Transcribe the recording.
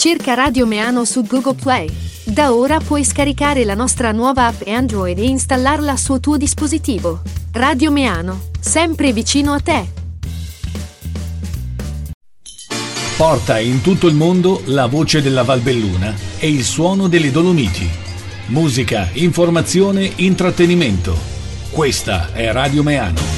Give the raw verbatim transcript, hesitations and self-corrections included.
Cerca Radio Meano su Google Play. Da ora puoi scaricare la nostra nuova app Android e installarla sul tuo dispositivo. Radio Meano, sempre vicino a te. Porta in tutto il mondo la voce della Valbelluna e il suono delle Dolomiti. Musica, informazione, intrattenimento. Questa è Radio Meano.